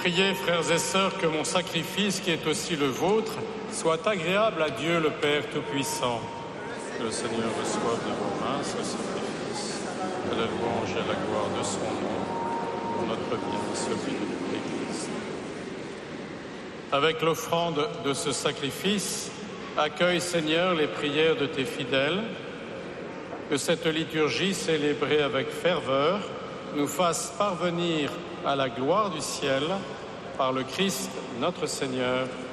Priez, frères et sœurs, que mon sacrifice, qui est aussi le vôtre, soit agréable à Dieu le Père Tout-Puissant. Que le Seigneur reçoive de vos mains ce sacrifice, à la louange et à la gloire de son nom, pour notre bien et celui de toute l'Église. Avec l'offrande de ce sacrifice, accueille, Seigneur, les prières de tes fidèles. Que cette liturgie célébrée avec ferveur nous fasse parvenir à la gloire du ciel par le Christ notre Seigneur.